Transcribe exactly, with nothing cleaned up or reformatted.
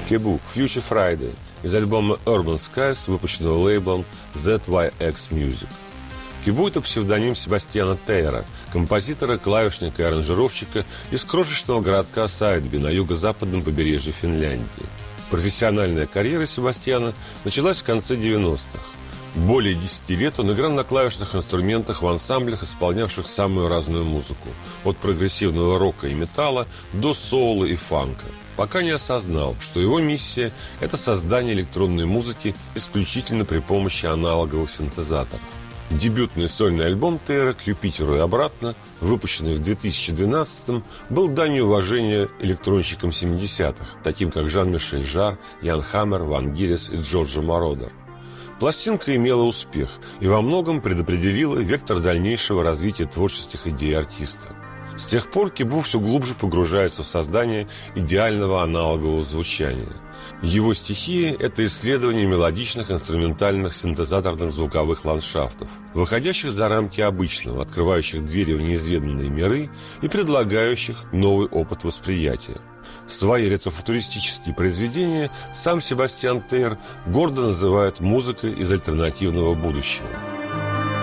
Кибу Future Friday из альбома Urban Skies, выпущенного лейблом зет уай экс Music. Кибу – это псевдоним Себастьяна Тейра, композитора, клавишника и аранжировщика из крошечного городка Сайдби на юго-западном побережье Финляндии. Профессиональная карьера Себастьяна началась в конце девяностых. Более десяти лет он играл на клавишных инструментах в ансамблях, исполнявших самую разную музыку, от прогрессивного рока и металла до соула и фанка, пока не осознал, что его миссия – это создание электронной музыки исключительно при помощи аналоговых синтезаторов. Дебютный сольный альбом Тейра «К Юпитеру и обратно», выпущенный в две тысячи двенадцатом, был данью уважения электронщикам семидесятых, таким как Жан-Мишель Жарр, Ян Хаммер, Ван Гиллес и Джорджо Мородер. Пластинка имела успех и во многом предопределила вектор дальнейшего развития творческих идей артиста. С тех пор Кибу все глубже погружается в создание идеального аналогового звучания. Его стихия – это исследование мелодичных, инструментальных, синтезаторных звуковых ландшафтов, выходящих за рамки обычного, открывающих двери в неизведанные миры и предлагающих новый опыт восприятия. Свои ретрофутуристические произведения сам Себастьян Тейр гордо называет музыкой из альтернативного будущего.